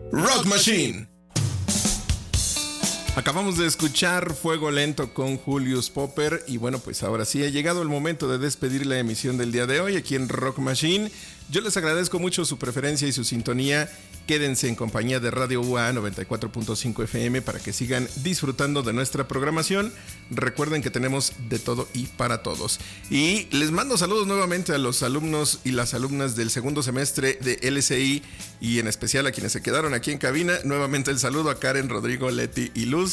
Rock Machine. Acabamos de escuchar Fuego Lento con Julius Popper y bueno, pues ahora sí ha llegado el momento de despedir la emisión del día de hoy aquí en Rock Machine. Yo les agradezco mucho su preferencia y su sintonía. Quédense en compañía de Radio UA 94.5 FM para que sigan disfrutando de nuestra programación. Recuerden que tenemos de todo y para todos. Y les mando saludos nuevamente a los alumnos y las alumnas del segundo semestre de LSI y en especial a quienes se quedaron aquí en cabina. Nuevamente el saludo a Karen, Rodrigo, Leti y Luz.